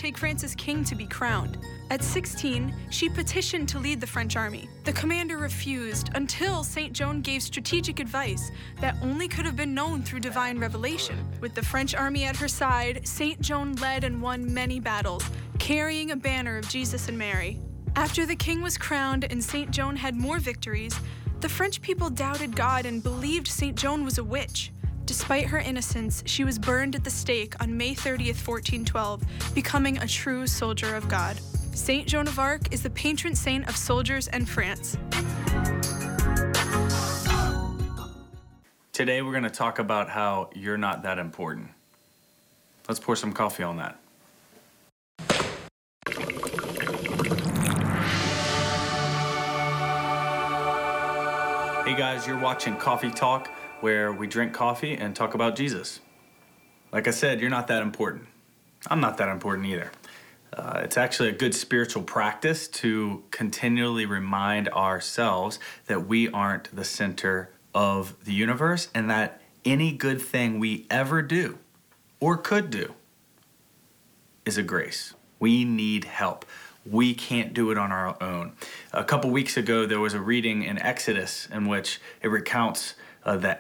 take France as king to be crowned. At 16, she petitioned to lead the French army. The commander refused until St. Joan gave strategic advice that only could have been known through divine revelation. With the French army at her side, St. Joan led and won many battles, carrying a banner of Jesus and Mary. After the king was crowned and St. Joan had more victories, the French people doubted God and believed St. Joan was a witch. Despite her innocence, she was burned at the stake on May 30th, 1412, becoming a true soldier of God. Saint Joan of Arc is the patron saint of soldiers and France. Today we're going to talk about how you're not that important. Let's pour some coffee on that. Hey guys, you're watching Coffee Talk, where we drink coffee and talk about Jesus. Like I said, you're not that important. I'm not that important either. It's actually a good spiritual practice to continually remind ourselves that we aren't the center of the universe and that any good thing we ever do or could do is a grace. We need help. We can't do it on our own. A couple weeks ago, there was a reading in Exodus in which it recounts the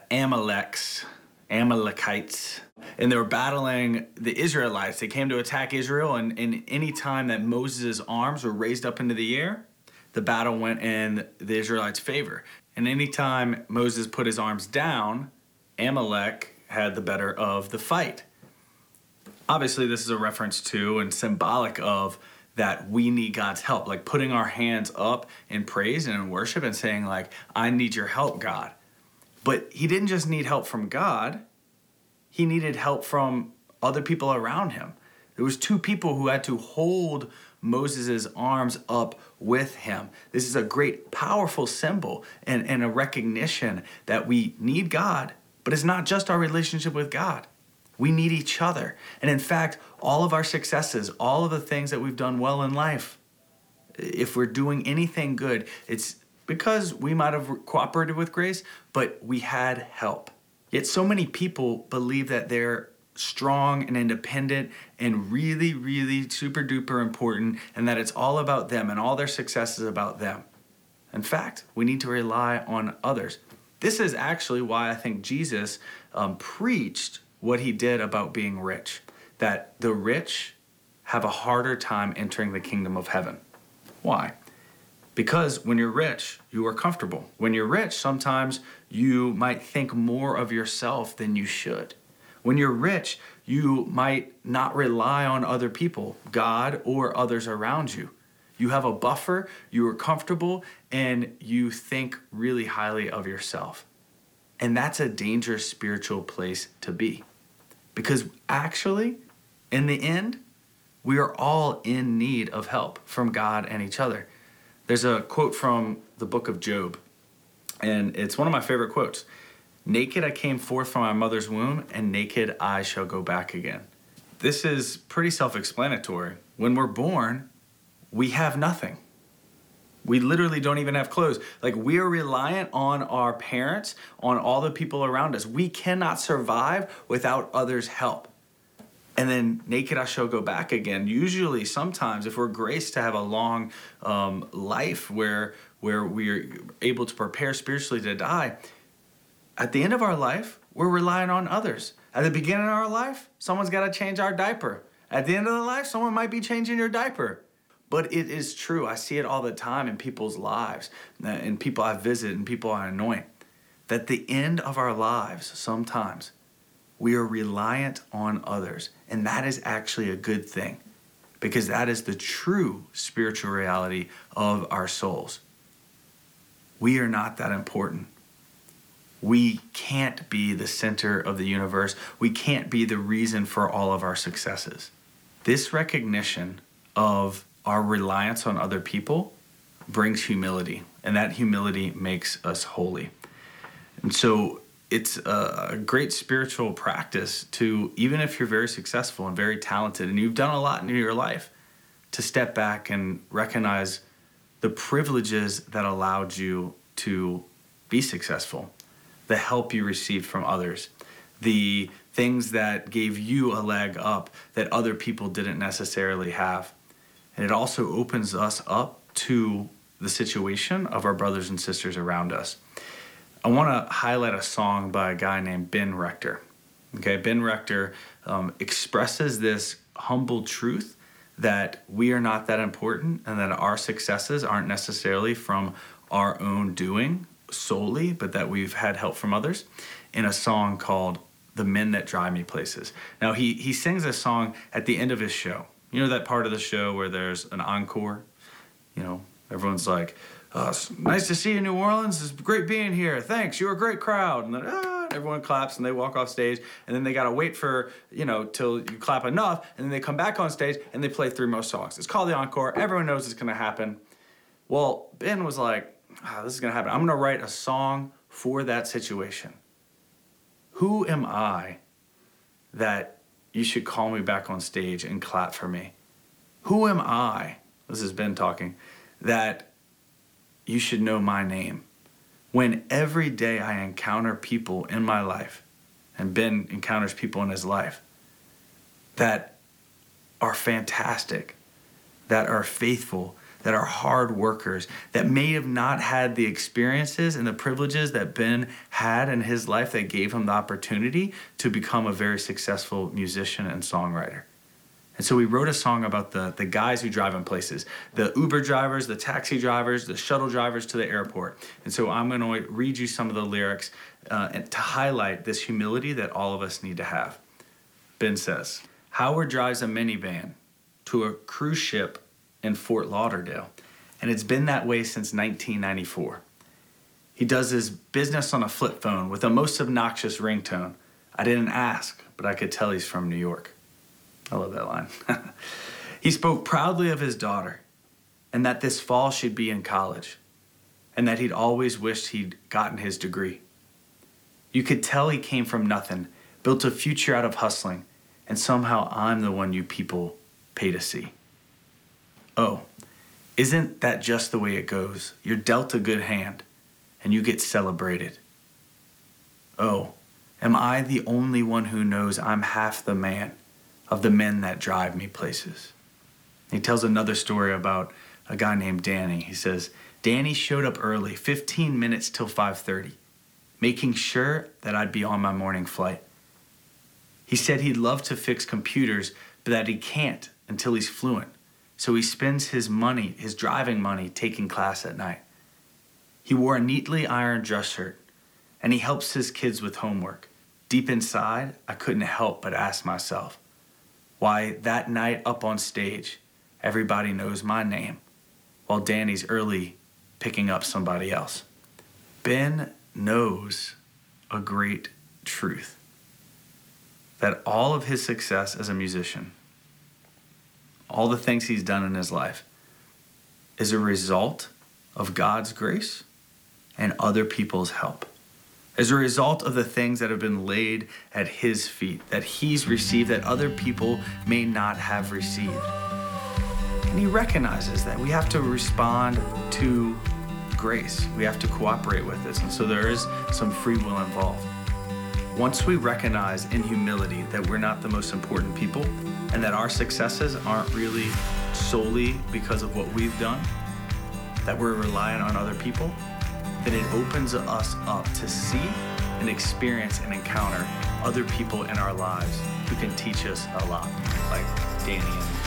Amalekites, and they were battling the Israelites. They came to attack Israel, and any time that Moses' arms were raised up into the air, the battle went in the Israelites' favor. And any time Moses put his arms down, Amalek had the better of the fight. Obviously, this is a reference to and symbolic of that we need God's help, like putting our hands up in praise and in worship and saying, like, I need your help, God. But he didn't just need help from God, he needed help from other people around him. There was two people who had to hold Moses' arms up with him. This is a great, powerful symbol and a recognition that we need God, but it's not just our relationship with God. We need each other. And in fact, all of our successes, all of the things that we've done well in life, if we're doing anything good, it's because we might have cooperated with grace, but we had help. Yet so many people believe that they're strong and independent and really, really super duper important, and that it's all about them and all their success is about them. In fact, we need to rely on others. This is actually why I think Jesus preached what he did about being rich, that the rich have a harder time entering the kingdom of heaven. Why? Because when you're rich, you are comfortable. When you're rich, sometimes you might think more of yourself than you should. When you're rich, you might not rely on other people, God or others around you. You have a buffer, you are comfortable, and you think really highly of yourself. And that's a dangerous spiritual place to be. Because actually, in the end, we are all in need of help from God and each other. There's a quote from the book of Job, and it's one of my favorite quotes. Naked I came forth from my mother's womb, and naked I shall go back again. This is pretty self-explanatory. When we're born, we have nothing. We literally don't even have clothes. Like, we are reliant on our parents, on all the people around us. We cannot survive without others' help. And then naked I shall go back again. Usually, sometimes, if we're graced to have a long life where we're able to prepare spiritually to die, at the end of our life, we're relying on others. At the beginning of our life, someone's got to change our diaper. At the end of the life, someone might be changing your diaper. But it is true. I see it all the time in people's lives, and people I visit and people I anoint, that at the end of our lives, sometimes, we are reliant on others. And that is actually a good thing, because that is the true spiritual reality of our souls. We are not that important. We can't be the center of the universe. We can't be the reason for all of our successes. This recognition of our reliance on other people brings humility, and that humility makes us holy. And so it's a great spiritual practice to, even if you're very successful and very talented and you've done a lot in your life, to step back and recognize the privileges that allowed you to be successful, the help you received from others, the things that gave you a leg up that other people didn't necessarily have. And it also opens us up to the situation of our brothers and sisters around us. I want to highlight a song by a guy named Ben Rector. Okay, Ben Rector expresses this humble truth that we are not that important and that our successes aren't necessarily from our own doing solely, but that we've had help from others, in a song called The Men That Drive Me Places. Now, he sings this song at the end of his show. You know that part of the show where there's an encore? You know, everyone's like, nice to see you in New Orleans. It's great being here. Thanks, you're a great crowd. And then everyone claps and they walk off stage, and then they gotta wait for, till you clap enough, and then they come back on stage and they play 3 more songs. It's called the encore. Everyone knows it's gonna happen. Well, Ben was like, this is gonna happen. I'm gonna write a song for that situation. Who am I that you should call me back on stage and clap for me? Who am I, this is Ben talking, that you should know my name? When every day I encounter people in my life, and Ben encounters people in his life, that are fantastic, that are faithful, that are hard workers, that may have not had the experiences and the privileges that Ben had in his life that gave him the opportunity to become a very successful musician and songwriter. And so we wrote a song about the guys who drive in places, the Uber drivers, the taxi drivers, the shuttle drivers to the airport. And so I'm going to read you some of the lyrics to highlight this humility that all of us need to have. Ben says, Howard drives a minivan to a cruise ship in Fort Lauderdale, and it's been that way since 1994. He does his business on a flip phone with a most obnoxious ringtone. I didn't ask, but I could tell he's from New York. I love that line. He spoke proudly of his daughter, and that this fall she'd be in college, and that he'd always wished he'd gotten his degree. You could tell he came from nothing, built a future out of hustling, and somehow I'm the one you people pay to see. Oh, isn't that just the way it goes? You're dealt a good hand, and you get celebrated. Oh, am I the only one who knows I'm half the man of the men that drive me places? He tells another story about a guy named Danny. He says, Danny showed up early, 15 minutes till 5:30, making sure that I'd be on my morning flight. He said he'd love to fix computers, but that he can't until he's fluent. So he spends his money, his driving money, taking class at night. He wore a neatly ironed dress shirt, and he helps his kids with homework. Deep inside, I couldn't help but ask myself, why that night up on stage, everybody knows my name, while Danny's early picking up somebody else. Ben knows a great truth, that all of his success as a musician, all the things he's done in his life, is a result of God's grace and other people's help. As a result of the things that have been laid at his feet, that he's received, that other people may not have received. And he recognizes that we have to respond to grace. We have to cooperate with this. And so there is some free will involved. Once we recognize in humility that we're not the most important people and that our successes aren't really solely because of what we've done, that we're reliant on other people, then it opens us up to see and experience and encounter other people in our lives who can teach us a lot, like Danny and